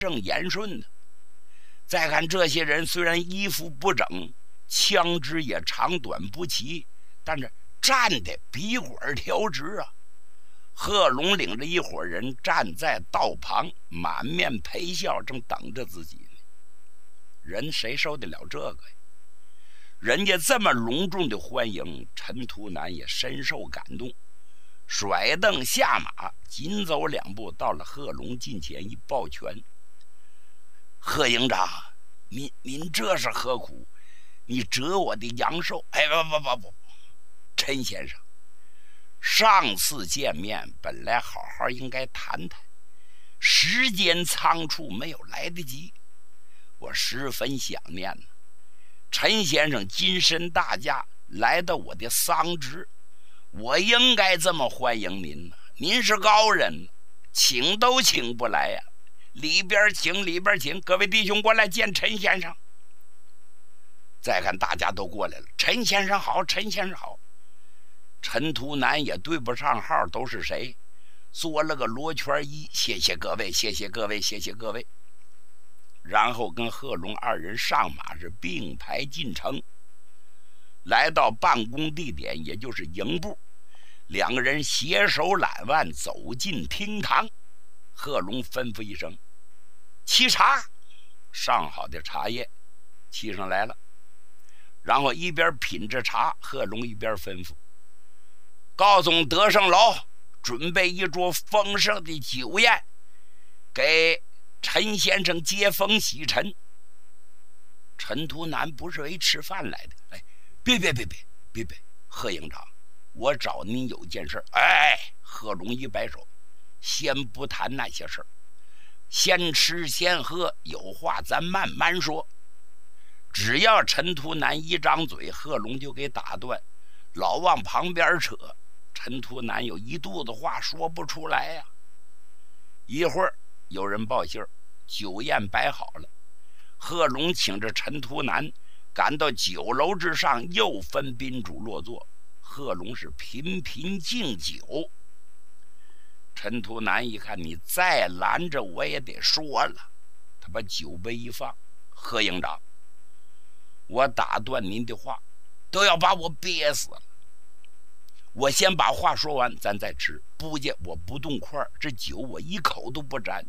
正言顺呢。再看这些人，虽然衣服不整，枪支也长短不齐，但是站的笔管条直啊。贺龙领着一伙人站在道旁，满面陪笑，正等着自己呢。人谁受得了这个呀？人家这么隆重的欢迎，陈图南也深受感动，甩蹬下马，紧走2步，到了贺龙近前，一抱拳：“贺营长，您这是何苦？你折我的阳寿？”哎，不，陈先生，上次见面本来好好应该谈谈，时间仓促，没有来得及，我十分想念呢。陈先生金身大驾来到我的丧职，我应该这么欢迎您呢。您是高人，请都请不来呀。里边请，里边请，各位弟兄过来见陈先生。再看大家都过来了，陈先生好，陈先生好。陈图南也对不上号，都是谁？做了个罗圈揖，谢谢各位，谢谢各位，谢谢各位。然后跟贺龙2人上马，是并排进城，来到办公地点，也就是营部。2个人携手揽腕走进厅堂。贺龙吩咐一声：“沏茶。”上好的茶叶沏上来了。然后一边品着茶，贺龙一边吩咐：“告总德胜楼准备一桌丰盛的酒宴，给陈先生接风洗尘。”陈图南不是为吃饭来的。哎，别，贺营长，我找您有件事。哎，贺龙一摆手：“先不谈那些事儿，先吃先喝，有话咱慢慢说。”只要陈图南一张嘴，贺龙就给打断，老往旁边扯。陈图南有一肚子话说不出来呀。一会儿有人报信儿，酒宴摆好了。贺龙请着陈图南赶到酒楼之上，又分宾主落座。贺龙是频频敬酒。陈图南一看你再拦着我也得说了，他把酒杯一放：“贺营长，我打断您的话，都要把我憋死了。我先把话说完，咱再吃。不介，我不动筷，这酒我一口都不沾。”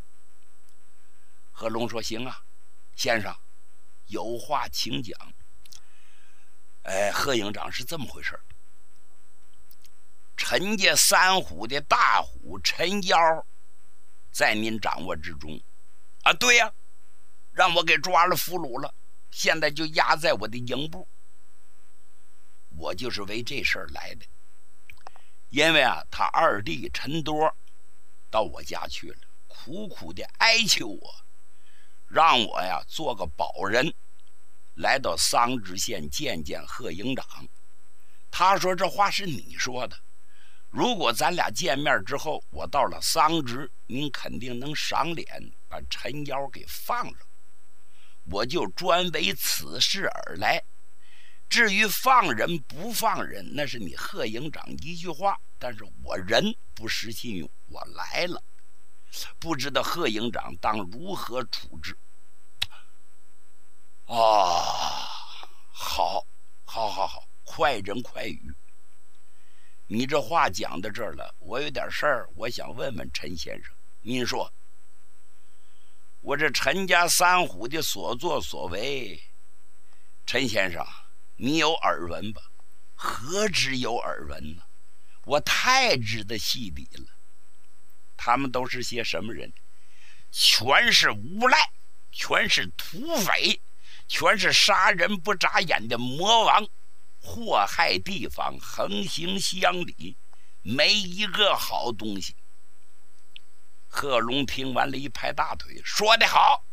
贺龙说：“行啊，先生，有话请讲。”贺营长是这么回事，陈家3虎的大虎陈妖在您掌握之中啊。对呀，让我给抓了俘虏了，现在就押在我的营部。我就是为这事儿来的，因为他2弟陈多到我家去了，苦苦的哀求我，让我做个保人，来到桑植县见见贺营长。他说这话是你说的，如果咱俩见面之后，我到了桑植，您肯定能赏脸，把陈妖给放了。我就专为此事而来。至于放人不放人，那是你贺营长一句话，但是我人不失信用，我来了，不知道贺营长当如何处置。好，快人快语。你这话讲到这儿了，我有点事儿，我想问问陈先生，您说我这陈家3虎的所作所为，陈先生你有耳闻吧？何止有耳闻呢，我太知道细底了。他们都是些什么人？全是无赖，全是土匪，全是杀人不眨眼的魔王，祸害地方，横行乡里，没一个好东西。贺龙听完了，一拍大腿：“说得好，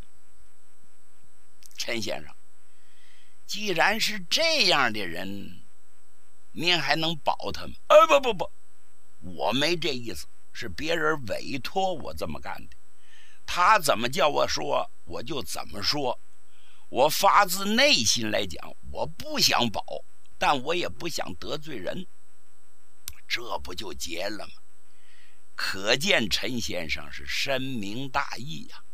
陈先生，既然是这样的人，您还能保他吗？”“不，我没这意思，是别人委托我这么干的。他怎么叫我说，我就怎么说。我发自内心来讲，我不想保，但我也不想得罪人，这不就结了吗？”可见陈先生是深明大义呀。